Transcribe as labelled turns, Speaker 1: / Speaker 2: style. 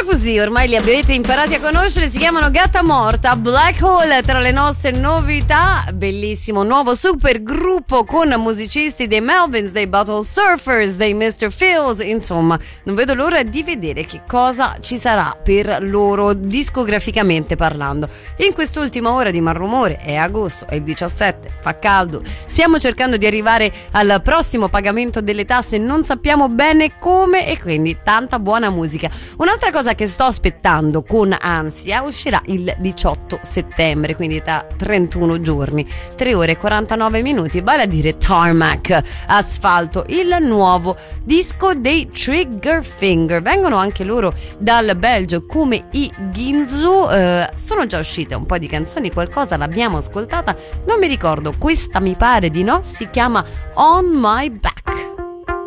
Speaker 1: così, ormai li avete imparati a conoscere, si chiamano Gatta Morta, Black Hole tra le nostre novità, bellissimo nuovo super gruppo con musicisti dei Melvins, dei Bottle Surfers, dei Mr. Fields, insomma, non vedo l'ora di vedere che cosa ci sarà per loro discograficamente parlando. In quest'ultima ora di Malrumore, è agosto, è il 17, fa caldo, stiamo cercando di arrivare al prossimo pagamento delle tasse, non sappiamo bene come e quindi tanta buona musica. Un'altra cosa che sto aspettando con ansia uscirà il 18 settembre, quindi tra 31 giorni, 3 ore e 49 minuti, vale a dire Tarmac Asfalto, il nuovo disco dei Trigger Finger. Vengono anche loro dal Belgio come i Ginzu, sono già uscite un po' di canzoni, qualcosa l'abbiamo ascoltata, non mi ricordo, questa mi pare di no, si chiama On My Back.